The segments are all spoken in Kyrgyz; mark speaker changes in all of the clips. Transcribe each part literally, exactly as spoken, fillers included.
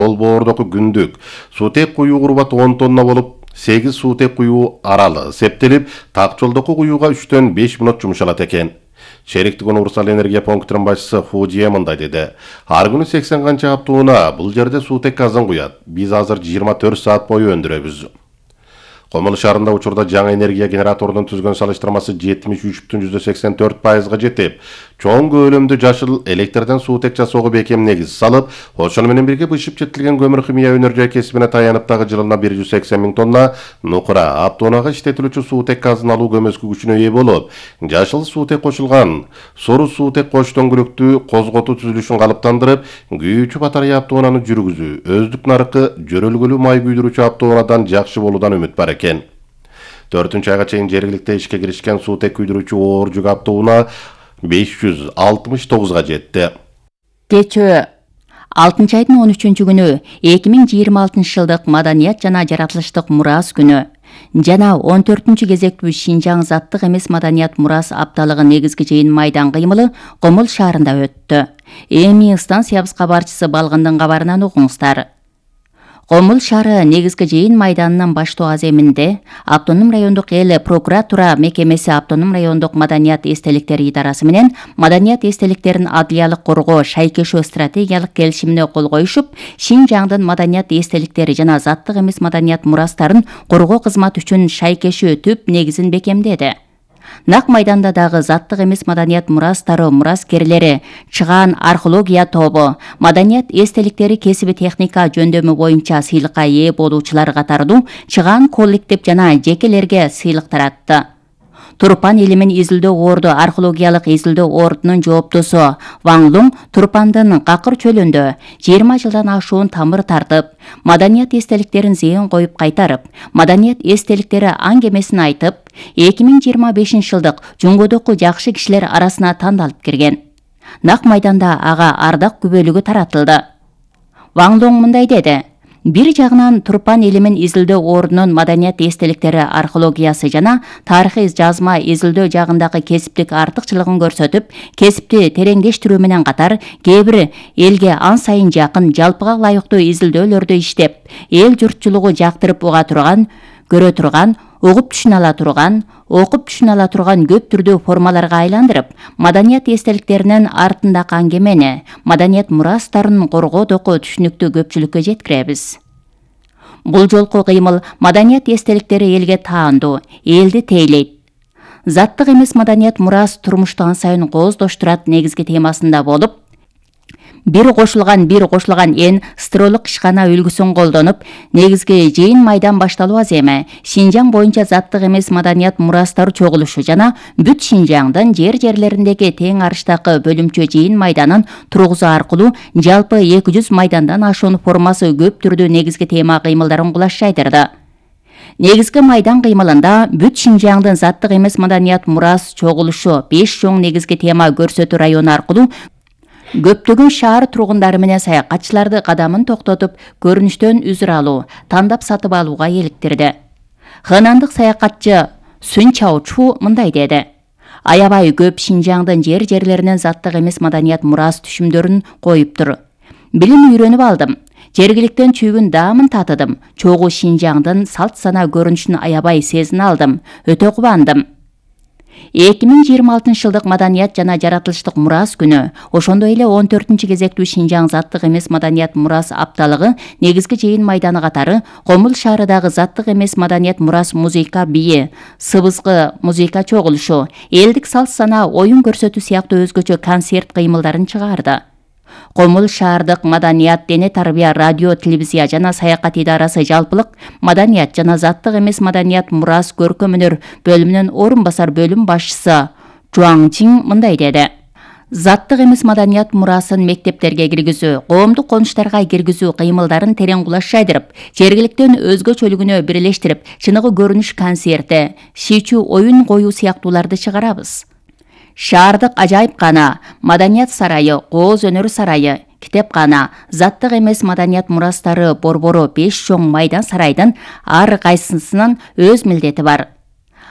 Speaker 1: Болбоордоку күндүк суутек куюу курбаты он тонна болуп, сегиз суутек куюу аралы септелип, так жолдоку куюуга үчтөн беш мүнөт жумшалат экен. Шериктик универсал энергия пунктунун башчысы Фудие мындай деди. Ар күнү сексен канча аптууна бул жерде суутек азын куят. Биз азыр жыйырма төрт саат бою өндүрөбүз. Комул шаарында учурда жаңы энергия генераторунун түзгөн салыштырмасы жетимиш үч бүтүн жүздөн сексен төрт пайызга жетип, чоң көлөмдүү жашыл электрден суутек жасоого бекем негиз салып, ошону менен бирге бышып жетилген көмүр химия өнөр кесибине таянып дагы жылына бир жүз сексен миң тонна нукура аптоонага иштетилүүчү суутек газын алуу көмөскү күчүнө ээ болуп, жашыл суутек кошулган сору суутек кош дөңгөлөктүү козготуу түзүлүшүн калыптандырып, күйүүчү батарея аптоонаны жүргүзүү өздүк нарыкы жөрөлгөлүү май күйдүрүүчү аптоонадан жакшы болуудан үмүт бар экен. төртүнчү айга чейин жергиликте ишке киришкен суутек күйдүрүүчү оор жүк аптоона беш жүз алтымыш тогузга жетти.
Speaker 2: Кечөө алтынчы айдын он үчүнчү күнү эки миң жыйырма алтынчы жылдык маданият жана жаратылыштык мурас күнү жана он төртүнчү кезектүү Шинжаң заттык эмес маданият мурас апталыгы негизги жыйын майдан кыймылы Комул шаарында өттү. Эми станциябыз кабарчысы Балгындын кабарынан угуңуздар. Комул шаары негизги жыйын майданынын баштоо аземинде Автоном райондук эл прокуратура мекемеси Автоном райондук маданият эстеликтери идарасы менен маданият эстеликтерин адлиялык коргоо шайкешөө стратегиялык келишимине кол коюшуп, Шинжаңдын маданият эстеликтери жана заттык эмес маданият мурастарын коргоо кызматы үчүн шайкешөө түп негизин бекемдеди. Нак майданда дагы заттык эмес маданият мурастары мураскерлери, чыгаан археология тобу, маданият эстеликтери кесиби техника жөндөмү боюнча сыйлыкка ээ болуучулар катардуу чыгаан коллектив жана жекелерге сыйлык таратты. Турпан элимин изилдөө орду археологиялык изилдөө ордунун жооптусу Ван Лун Турпандын Какыр чөлүндө жыйырма жылдан ашуун тамыр тартып, маданият эстеликтерин зыян коюп кайтарып, маданият эстеликтери аңгемесин айтып, эки миң жыйырма бешинчи жылдык Жуңгодоку жакшы кишилер арасына тандалып кирген. Нак майданда ага ардак күбөлүгү таратылды. Ван Лун мындай деди. Бир жагынан Турпан элимин изилдөө ордунун маданият эстеликтери археологиясы жана тарыхый жазма изилдөө жагындагы кесиптик артыкчылыгын көрсөтүп, кесипти тереңдештирүү менен катар кээ бир элге ан сайын жакын жалпыга ылайыктуу изилдөөлөрдү иштеп, эл журтчулугу жактырып уга турган, көрө турган, угуп түшүнө ала турган, окуп түшүнө ала турган көп түрдүү формаларга айландырып, маданият эстеликтеринин артындагы аңгемени, маданият мурастарын коргоодогу түшүнүктүү көпчүлүккө жеткиребиз. Бул жолку кыймыл маданият эстеликтери элге таандуу, элди тейлейт. Заттык эмес маданият мурас турмушту ан сайын кооздоштурат негизги темасында болуп, бир кошулган бир кошулган эн стрелок ишкана үлгүсүн колдонуп, негизги жыйын майдан башталуу аземи Шинжаң боюнча заттык эмес маданият мурастары чогулушу жана бүт Шинжаңдын жер-жерлериндеги тең арыштагы бөлүмчө жыйын майданын тургузуу аркылуу жалпы эки жүз майдандан ашуун формасы көп түрдүү негизги тема кыймылдарын кулаш жайдырды. Негизги майдан кыймылында бүт Шинжаңдын заттык эмес маданият мурас чогулушу беш чоң негизги тема көрсөтүү району аркылуу көптөгөн шаар тургундары менен саякатчыларды кадамын токтотуп, көрүнүштөн үзүр алуу, тандап сатып алууга эликтирди. Ханандык саякатчы Сүн Чао Чу мындай деди. Аябай көп Шинжаңдын жер-жерлеринен заттык эмес маданият мурас түшүмдөрүн коюптур. Билим үйрөнүп алдым. Жергиликтен чүйгүн даамын татыдым. Чогуу Шинжаңдын салт сана көрүнүшүн аябай сезине алдым. Өтө кубандым. эки миң жыйырма алтынчы жылдык маданият жана жаратылыштык мурас күнү, ошондой эле он төртүнчү кезектүү Шинжаң заттык эмес маданият мурас апталыгы негизги жыйын майданы катары Комул шаарындагы заттык эмес маданият мурас музыка бии, сыбызгы музыка чогулушу, элдик салт сана оюн көрсөтүү сыяктуу өзгөчө концерт кыймылдарын чыгарды. Комул шаардык маданият, дене тарбия, радио, телевизия жана саякат идарасы жалпылык маданият жана заттык эмес маданият мурас көркөм өнөр бөлүмүнүн орун басар бөлүм башчысы Жуаң Чин мындай деди. Заттык эмес маданият мурасын мектептерге киргизүү, коомдук конуштарга киргизүү кыймылдарын терең кулаш жайдырып, жергиликтен өзгөчөлүгүнө бирелештирип, чыныгы көрүнүш концерти, шийчүү оюн коюу сыяктууларды чыгарабыз. Шаардык ажайыпкана, маданият сарайы, кооз өнөр сарайы, китепкана, заттык эмес маданият мурастары борбору беш чоң майдан сарайдын ар кайсысынын өз милдети бар.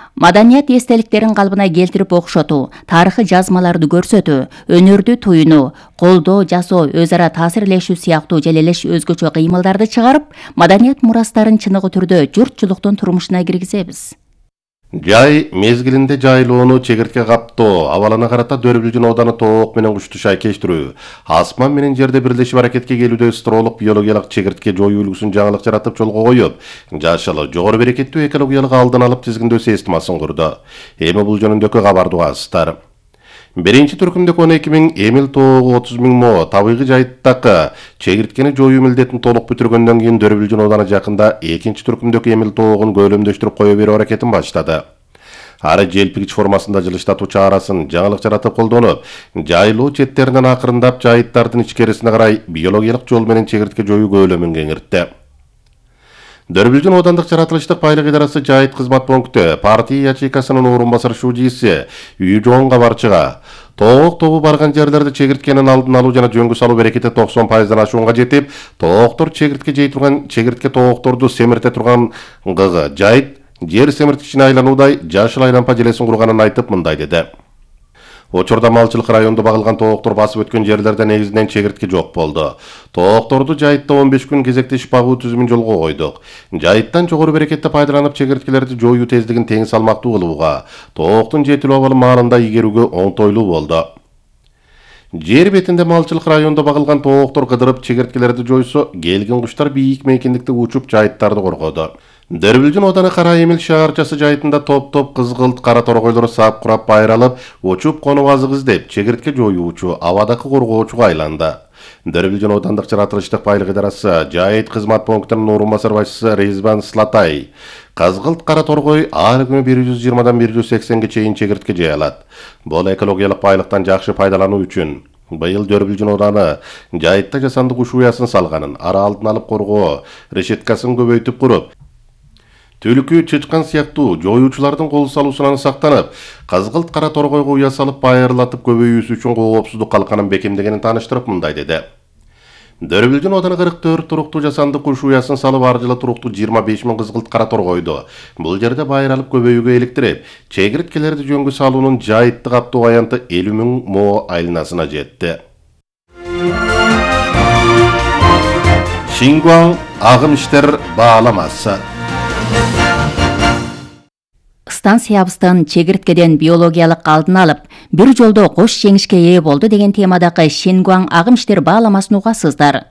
Speaker 2: Маданият эстеликтерин калыбына келтирип окшотуу, тарыхый жазмаларды көрсөтүү, өнөрдү туюнуу, колдоо жасоо, өз ара таасирлешүү сыяктуу желелеш өзгөчө кыймылдарды чыгарып, маданият мурастарын чыныгы түрдө журтчулуктун турмушуна киргизебиз.
Speaker 1: Жай мезгилинде жайлоону чегиртке каптоо, абалына карата Дөрбүлжүн ооданы тоок менен кушту шайкештирүү, асман менен жерде бирлешип аракетке келүүдө стролук биологиялык чегиртке жоюу үлгүсүн жаңылык жаратып жолго коюп, жашыл, жогору берекеттүү экологиялык алдын алып тизгиндөө системасын курду. Эми бул жөнүндөгү кабарды угасыздар. Биринчи түркүмдүк он эки миң, эмил тоогу отуз миң мо табигый жайыттакы чегирткени жоюу милдетин толук бүтүргөндөн кийин Дөрбүлжүн ооданы жакында экинчи түркүмдүк эмил тоогун көөлөмдөштүрүп кое берүү аракетин баштады. Ары желпигич формасында жылыштатуу чаарасын жаңылык жаратып колдонуп, жайлоо четтеринен акырындап жайыттардын ичкерисине карай биологиялык жол менен чегиртке жоюу көөлөмүн кеңиртти. Дөрбүлжүн оодандык жаратылыштык байлык идарасы жайыт кызмат пункту партия ячейкасынын орун басар шуудийси үй жоон кабарчыга тоок тобу барган жерлерде чегирткенин алдын алуу жана жөнгө салуу берекети токсон пайыздан ашуунга жетип, тооктор чегиртке жей турган чегиртке тоокторду семирте турган гыгы жайыт жер семирткичине айлануудай жашыл айланпа желесин курганын айтып мындай деди. Учурда малчылык районду багылган тооктор басып өткөн жерлерде негизинен чегиртке жок болду. Тоокторду жайытта он беш күн кезектешип багуу түзүмүн жолго койдук. Жайыттан жогору берекетти пайдаланып чегирткелерди жоюу тездигин тең салмактуу кылууга, тооктун жетилүү абалы маалында игерүүгө оңтойлуу болду. Жер бетинде малчылык районду багылган тооктор кыдырып чегирткелерди жойсо, келген куштар бийик мейкиндикте учуп жайыттарды коргоду. Дөрбүлжүн ооданы Кара Эмил шаарчасы жайытында топ-топ кызгылт кара торгойлор саап курап байралып, учуп конуп азык издеп, чегиртке жоюучу, абадакы коргоочуга айланды. Дөрбүлжүн оодандык жаратылыштык байлык идарасы жайыт кызмат пунктунун орун басар башчысы Резбан Слатай кызгылт кара торгой ар күнү бир жүз жыйырмадан бир жүз сексенге чейин чегиртке жей алат. Бул экологиялык байлыктан жакшы пайдалануу үчүн быйыл Дөрбүлжүн ооданы жайытта жасандык уш уясын салганын, ара алдын алып коргоо решеткасын көбөйтүп куруп, түлкү, чычкан сыяктуу жоюучулардын кол салуусунан сактанып, кызгылт кара торгойго уя салып байырлатып көбөйүүсү үчүн коопсуздук калканын бекемдегенин тааныштырып мындай деди. Дөрбүлжүн ооданы кырк төрт туруктуу жасандык куш уясын салып ар жылы туруктуу жыйырма беш миң кызгылт кара торгойду бул жерде байыралып көбөйүүгө иликтирип, чегирткелерди жөнгө салуунун жайытты каптоо аянты элүү миң мо айланасына жетти. Шингуан агым иштер бааламасы.
Speaker 2: Станциябыздын чегирткеден биологиялык алдын алып, бир жолдо кош жеңишке ээ болду деген темадагы Шингуан агым иштер бааламасын угасыздар.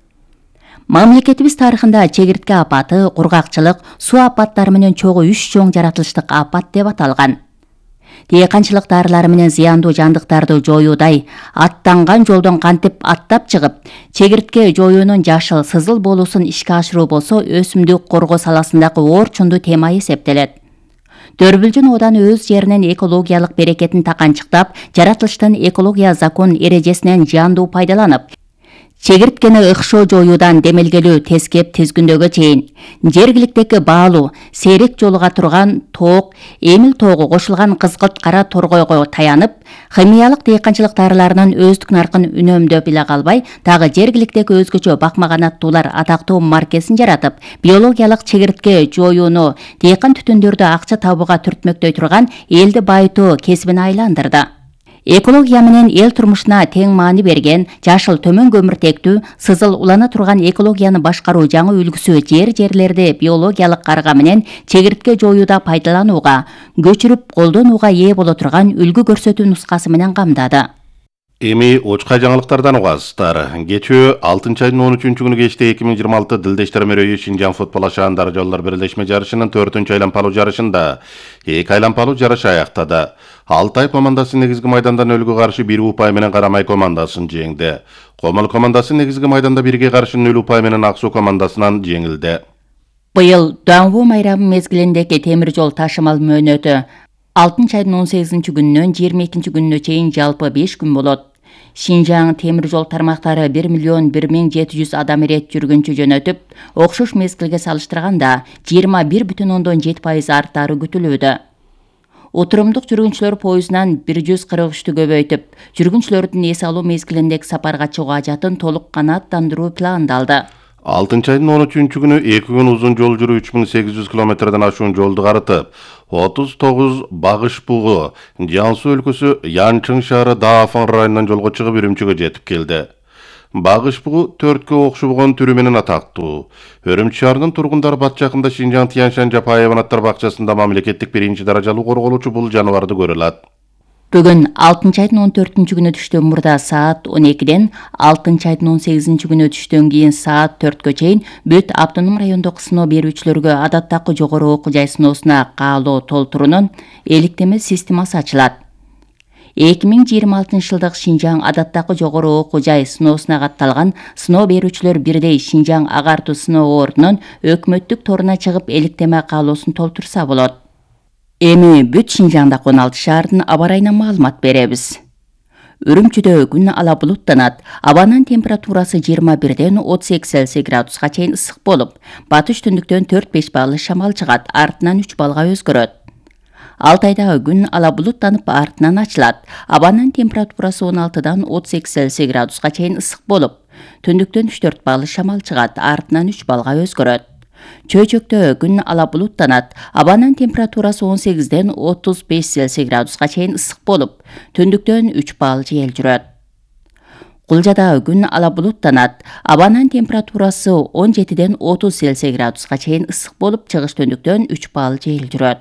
Speaker 2: Мамлекетибиз тарыхында чегиртке апаты, кургакчылык, суу апаттары менен чогуу үч чоң жаратылыштык апат деп аталган. Дээканчылык дарылары менен зыяндуу жандыктарды жоюудай, аттанган жолдон кантип аттап чыгып, чегиртке жоюунун жашыл, сызыл болуусун ишке ашыруу болсо, өсүмдүк коргоо саласындагы орчундуу тема эсептелет. Дөрбүлжүн ооданы өз жеринен экологиялык берекетин таканчыктап, жаратылыштын экология закон эрежесинен жандуу пайдаланып, чегирткени ыкшоо жоюудан демелгелүү тескеп тизгүндөгө чейин жергиликтеги баалуу, сейрек жолуга турган тоок, эмил тоогу кошулган кызгылт кара торгойго таянып, химиялык дээканчылык дарыларынын өздүк наркын үнөмдөп эле калбай, дагы жергиликтеги өзгөчө бакмаганаттуулар атактуу маркесин жаратып, биологиялык чегиртке жоюуну дээкан түтүндөрдү акча табууга түртмөктөй турган элди байытуу кесибине айландырды. Экология менен эл турмушуна тең маани берген, жашыл төмөн көмүртектүү, сызыл улана турган экологияны башкаруу жаңы үлгүсү жер жерлерди биологиялык карга менен чегиртке жоюуда пайдаланууга, көчүрүп колдонууга ээ боло турган үлгү көрсөтүү нускасы менен камдады.
Speaker 1: Эми очка жаңылыктардан угасыздар. Кечөө алтынчы айдын он үчүнчү күнү кечте эки миң жыйырма алты Дилдештер мерөйү Шинжаң футбол ашаандары жолдор бирлешме жарышынын төртүнчү айланпалуу жарышында эки айланпалуу жарыш аяктады. Алтай командасы негизги майдандан нөлгө каршы бир упай менен Карамай командасын жеңди. Комол командасы негизги майданда бирге каршы нөл упай менен Ак Суу командасынан жеңилди.
Speaker 2: Быйыл Дуанву майрамы мезгилиндеги темир жол ташымал мөөнөтү алтынчы айдын он сегизинчи күнүнөн жыйырма экинчи күнүнө чейин жалпы беш күн болот. Шинжаң темир жол тармактары бир миллион бир миң жети жүз адам ирет жүргүнчү жөнөтүп, окшош мезгилге салыштырганда жыйырма бир бүтүн ондон жети пайыз арттары күтүлүүдө. Отурумдук жүргүнчүлөр поездунан бир жүз кырк үчтү көбөйтүп, жүргүнчүлөрдүн эс алуу мезгилиндеги сапарга чыгуу ажатын толук канааттандыруу пландалды.
Speaker 1: алтынчы айдын он үчүнчү күнү эки күн узун жол жүрүү үч миң сегиз жүз километрден ашуун жолду карытып, отуз тогуз Багыш бугу, Жаңсу өлкөсү Янчың шаары Даафан районунан жолго чыгып Үрүмчүгө жетип келди. Багыш бугу төрткө окшобогон түрү менен атактуу. Үрүмчү шаарынын тургундары бат жакында Шинжаң Тияншан Жапаеванаттар бакчасында мамлекеттик биринчи даражалуу корголуучу бул жаныбарды көрө алат.
Speaker 2: Бүгүн алтынчы айдын он төртүнчү күнү түштөн мурда саат он экиден алтынчы айдын он сегизинчи күнү түштөн кийин саат төрткө чейин бүт автоном райондук сыноо берүүчүлөргө адаттагы жогору окуу жай сыноосуна каалоо толтуруунун эликтеме системасы ачылат. эки миң жыйырма алтынчы жылдык Шинжаң адаттагы жогору окуу жай сыноосуна катталган сыноо берүүчүлөр бирдей Шинжаң агартуу сыноо ордунун өкмөттүк торуна чыгып эликтеме каалоосун толтурса болот. Эми бүт Шинжаңда он алты шаардын аба райынан маалымат беребиз. Үрүмчүдө күн ала булуттанат, абанын температурасы жыйырма бирден отуз эки Цельсий градуска чейин ысык болуп, батыш түндүктөн төрт беш баллы шамал чыгат, артынан үч балга өзгөрөт. Алтайда күн ала булуттанып, артынан ачылат, абанын температурасы он алтыдан отуз эки Цельсий градуска чейин ысык болуп, түндүктөн үч төрт баллы шамал чыгат, артынан үч балга өзгөрөт. Чөйчөктө күн ала булуттанат, абанын температурасы он сегизден отуз беш Цельсий градуска чейин ысык болуп, түндүктөн үч балл жел жүрөт. Кулжада күн ала булуттанат, абанын температурасы он жетиден отуз Цельсий градуска чейин ысык болуп, чыгыш түндүктөн үч балл жел жүрөт.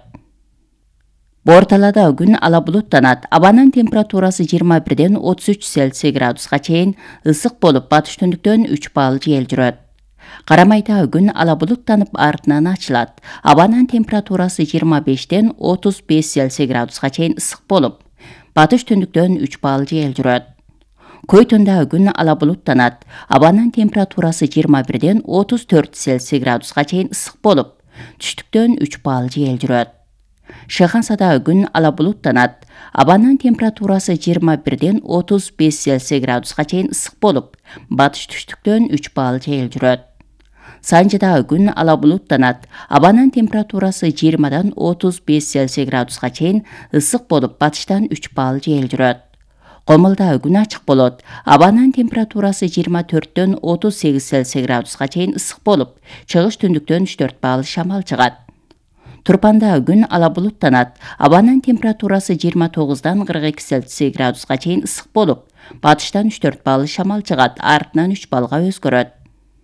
Speaker 2: Борталада күн ала булуттанат, абанын температурасы жыйырма бирден отуз үч Цельсий градуска чейин ысык болуп, батыш түндүктөн үч балл жел жүрөт. Карамайда күн ала булуттанып, артынан ачылат, абанын температурасы жыйырма бештен отуз беш Цельсий градуска чейин ысык болуп, батыш түндүктөн үч балл жел жүрөт. Көйтүндө күн ала булуттанат, абанын температурасы жыйырма бирден отуз төрт Цельсий градуска чейин ысык болуп, түштүктөн үч балл жел жүрөт. Шыхансада күн ала булуттанат, абанын температурасы жыйырма бирден отуз беш Цельсий градуска чейин ысык болуп, батыш түштүктөн үч балл жел жүрөт. Санжыда күн ала булуттанат, абанын температурасы жыйырмадан отуз беш Цельсий градуска чейин ысык болуп, батыштан үч балл жел жүрөт. Комулда күн ачык болот, абанын температурасы жыйырма төрттөн отуз сегиз Цельсий градуска чейин ысык болуп, чыгыш түндүктөн үч төрт балл шамал чыгат. Турпанда күн ала булуттанат, абанын температурасы жыйырма тогуздан кырк эки Цельсий градуска чейин ысык болуп, батыштан үч төрт балл шамал чыгат, артынан үч балга өзгөрөт.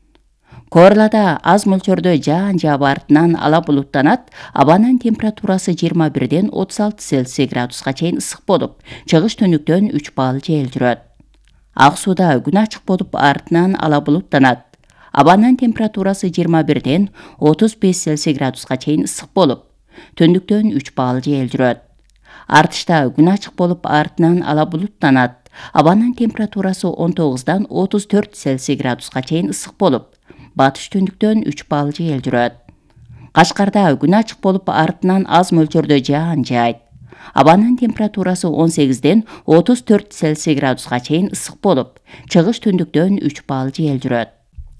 Speaker 2: Коорлада аз мөлчөрдө жаан жаап, артынан ала булуттанат, абанын температурасы жыйырма бирден отуз алты Цельсий градуска чейин ысык болуп, чыгыш түндүктөн үч балл жел жүрөт. Ак сууда күн ачык болуп, артынан ала булуттанат, абанын температурасы жыйырма бирден отуз беш Цельсий градуска чейин ысык болуп, түндүктөн үч балл жел жүрөт. Артышта күн ачык болуп, артынан ала булуттанат, абанын температурасы он тогуздан отуз төрт Цельсий градуска чейин ысык болуп, батыш түндүктөн үч балл жел жүрөт. Кашкарда күн ачык болуп, артынан аз мөлчөрдө жаан жаайт. Абанын температурасы он сегизден отуз төрт Цельсий градуска чейин ысык болуп, чыгыш түндүктөн үч балл жел жүрөт.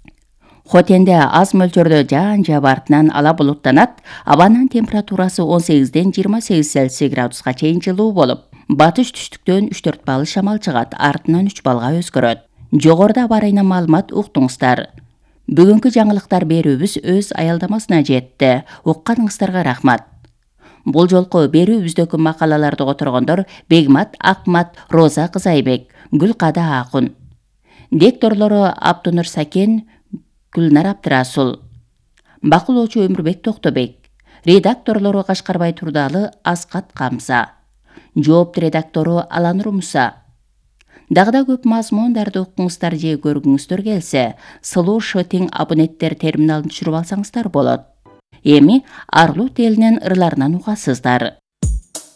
Speaker 2: Хотенде аз мөлчөрдө жаан жаап, артынан ала булуттанат, абанын температурасы он сегизден жыйырма сегиз Цельсий градуска чейин жылуу болуп, батыш түштүктөн үч төрт балл шамал чыгат, артынан үч балга өзгөрөт. Жогоруда аба райынан маалымат уктуңуздар. Бүгүнкү жаңылыктар берүүбүз өз аялдамасына жетти. Укканыңыздарга рахмат. Бул жолку берүүбүздөгү макалаларды которгондор Бегмат Акмат, Роза Кызайбек, Гүлкада Акун. Дикторлору Абдунур Сакен, Гүлнар Абдырасул. Бакылоочу Өмүрбек Токтобек. Редакторлору Кашкарбай Турдалы, Аскат Камса. Жоопту редактору Аланур Муса. Дагы да көп мазмундарды укуңуздар же көргүңүздөр келсе, Слуу Шотинг абоненттер терминалын түшүрүп алсаңыздар болот. Эми Арлут элинин ырларынан угасыздар.